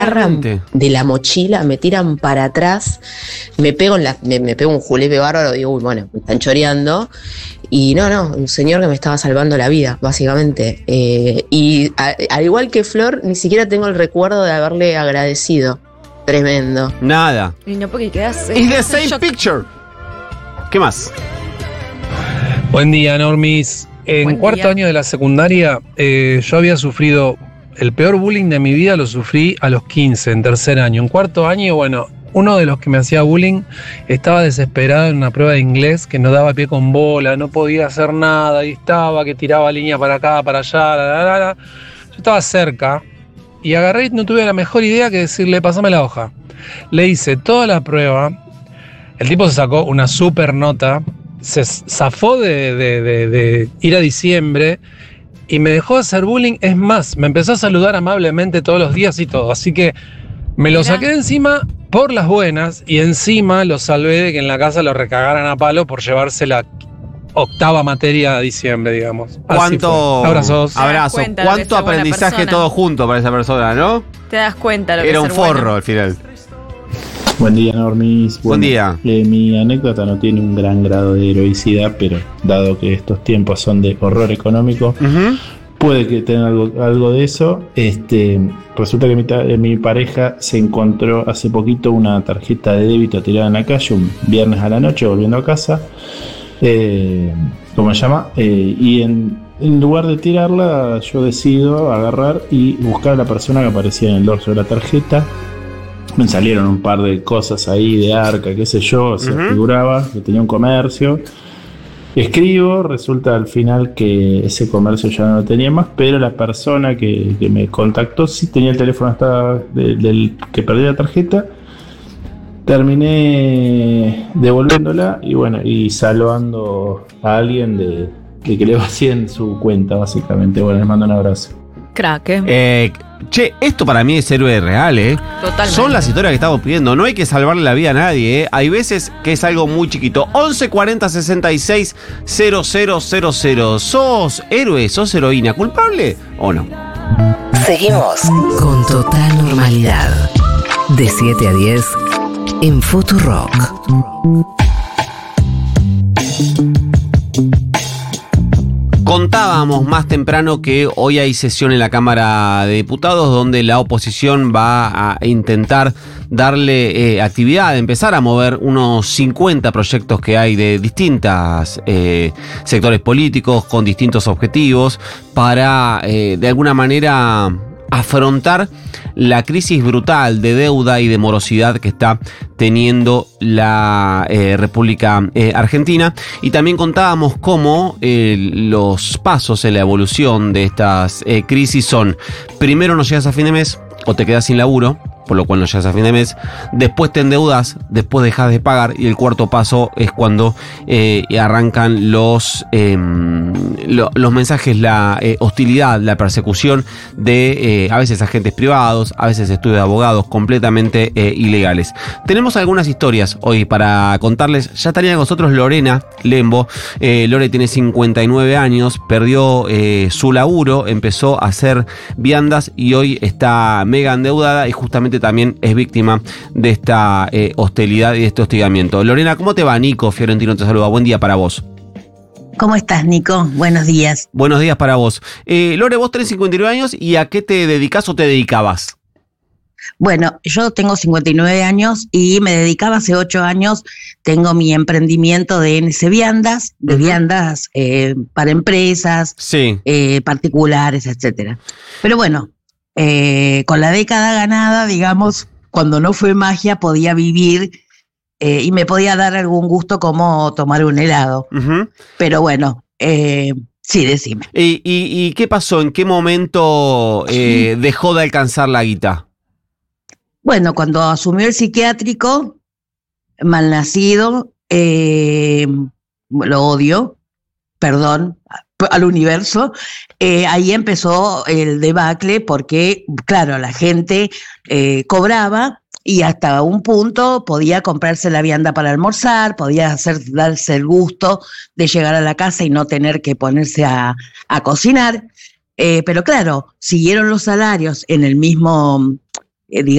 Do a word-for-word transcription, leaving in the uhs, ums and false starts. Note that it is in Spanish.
agarran de la mochila, me tiran para atrás, me pego, en la, me, me pego un julepe bárbaro, digo, uy, bueno, me están choreando. Y no, no, un señor que me estaba salvando la vida, básicamente. Eh, y a, al igual que Flor, ni siquiera tengo el recuerdo de haberle agradecido. Tremendo. Nada. Y no, porque quedas... It's the same shock. Picture. ¿Qué más? Buen día, Normis. En Buen cuarto día. año de la secundaria, eh, yo había sufrido el peor bullying de mi vida, lo sufrí a los quince, en tercer año. En cuarto año, bueno, uno de los que me hacía bullying estaba desesperado en una prueba de inglés que no daba pie con bola, no podía hacer nada, y estaba que tiraba línea para acá, para allá, la, la, la, la. Yo estaba cerca y agarré y no tuve la mejor idea que decirle, pasame la hoja. Le hice toda la prueba, el tipo se sacó una super nota, se zafó de, de, de, de ir a diciembre y me dejó de hacer bullying. Es más, me empezó a saludar amablemente todos los días y todo, así que me lo saqué de encima por las buenas y encima lo salvé de que en la casa lo recagaran a palo por llevarse la octava materia de diciembre, digamos. Así ¿Cuánto? fue. Abrazos. Abrazo. cuenta lo que ¿Cuánto es ser buena aprendizaje persona? todo junto para esa persona, no? Te das cuenta lo que Era es un ser forro bueno. al final. Buen día, Normis. Buen Bueno, día. eh, mi anécdota no tiene un gran grado de heroicidad, pero dado que estos tiempos son de horror económico, Uh-huh. puede que tenga algo, algo de eso. Este, resulta que mi, ta- eh, mi pareja se encontró hace poquito una tarjeta de débito tirada en la calle un viernes a la noche volviendo a casa. Eh, ¿Cómo se llama? Eh, y en, en lugar de tirarla, yo decido agarrar y buscar a la persona que aparecía en el dorso de la tarjeta. Me salieron un par de cosas ahí de arca, qué sé yo, se Ujú. figuraba que tenía un comercio. Escribo, resulta al final que ese comercio ya no lo tenía más, pero la persona que, que me contactó sí tenía el teléfono hasta de- del que perdí la tarjeta. Terminé devolviéndola y bueno, y salvando a alguien de, de que le vacíen su cuenta, básicamente. Bueno, les mando un abrazo. Crack, ¿eh? Eh, che, esto para mí es héroe real, ¿eh? Totalmente. Son las historias que estamos pidiendo. No hay que salvarle la vida a nadie, ¿eh? Hay veces que es algo muy chiquito. once cuarenta sesenta y seis cero cero cero cero. ¿Sos héroe? ¿Sos heroína? ¿Culpable o no? Seguimos con total normalidad. De siete a diez en Futurock. Contábamos más temprano que hoy hay sesión en la Cámara de Diputados donde la oposición va a intentar darle eh, actividad, empezar a mover unos cincuenta proyectos que hay de distintos eh, sectores políticos con distintos objetivos para eh, de alguna manera afrontar la crisis brutal de deuda y de morosidad que está teniendo la eh, República eh, Argentina. Y también contábamos cómo eh, los pasos en la evolución de estas eh, crisis son: primero no llegas a fin de mes o te quedas sin laburo, por lo cual no llegas a fin de mes, después te endeudas, después dejas de pagar, y el cuarto paso es cuando eh, arrancan los, eh, lo, los mensajes, la eh, hostilidad, la persecución de eh, a veces agentes privados, a veces estudios de abogados completamente eh, ilegales. Tenemos algunas historias hoy para contarles. Ya estaría con nosotros Lorena Lembo. Eh, Lore tiene cincuenta y nueve años, perdió eh, su laburo, empezó a hacer viandas y hoy está mega endeudada y justamente también es víctima de esta eh, hostilidad y de este hostigamiento. Lorena, ¿cómo te va? Nico Fiorentino te saluda. Buen día para vos. ¿Cómo estás, Nico? Buenos días. Buenos días para vos. Eh, Lore, vos tenés cincuenta y nueve años y ¿a qué te dedicás o te dedicabas? Bueno, yo tengo cincuenta y nueve años y me dedicaba hace ocho años, tengo mi emprendimiento de N S Viandas, de Ujú. viandas eh, para empresas, Sí. eh, particulares, etcétera. Pero bueno, eh, con la década ganada, digamos, cuando no fue magia, podía vivir eh, y me podía dar algún gusto como tomar un helado. Uh-huh. Pero bueno, eh, sí, decime. ¿Y, y, y qué pasó? ¿En qué momento eh, dejó de alcanzar la guita? Bueno, cuando asumió el psiquiátrico, malnacido, eh, lo odio, perdón, al universo, eh, ahí empezó el debacle porque, claro, la gente eh, cobraba y hasta un punto podía comprarse la vianda para almorzar, podía hacer, darse el gusto de llegar a la casa y no tener que ponerse a, a cocinar, eh, pero claro, siguieron los salarios en el mismo eh, digamos,